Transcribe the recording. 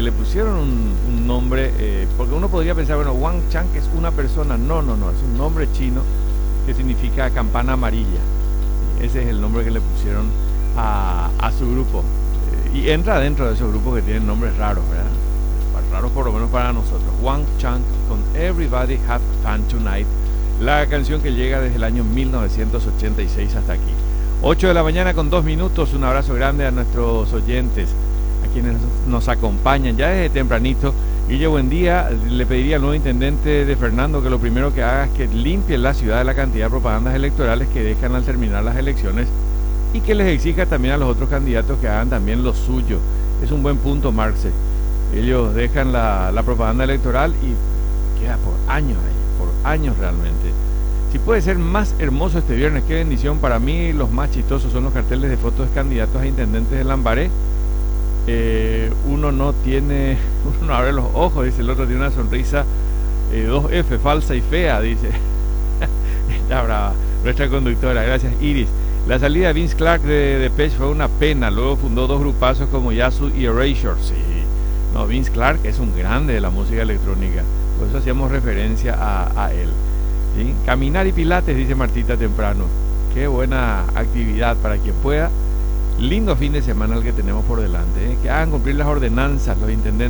le pusieron un nombre, porque uno podría pensar, bueno, Wang Chang es una persona. No, no, no, es un nombre chino que significa campana amarilla. Sí, ese es el nombre que le pusieron a su grupo. Y entra dentro de esos grupos que tienen nombres raros, ¿verdad? Raros por lo menos para nosotros. Wang Chang con Everybody Have Fun Tonight, la canción que llega desde el año 1986 hasta aquí. 8 de la mañana con 2 minutos. Un abrazo grande a nuestros oyentes, a quienes nos acompañan ya desde tempranito. Guille, buen día. Le pediría al nuevo intendente de Fernando que lo primero que haga es que limpie la ciudad de la cantidad de propagandas electorales que dejan al terminar las elecciones, y que les exija también a los otros candidatos que hagan también lo suyo. Es un buen punto, Marxe. Ellos dejan la propaganda electoral y queda por años ahí, por años realmente. Si puede ser más hermoso este viernes, qué bendición. Para mí los más chistosos son los carteles de fotos de candidatos a intendentes de Lambaré. Uno no abre los ojos, dice el otro, tiene una sonrisa 2F, falsa y fea, dice. Está brava nuestra conductora, gracias Iris. La salida de Vince Clarke de Depeche fue una pena, luego fundó dos grupazos como Yazoo y Erasure. Sí, no, Vince Clarke es un grande de la música electrónica, por eso hacíamos referencia a él. ¿Sí? Caminar y pilates, dice Martita temprano. Qué buena actividad para quien pueda. Lindo fin de semana el que tenemos por delante, ¿eh? Que hagan cumplir las ordenanzas los intendentes.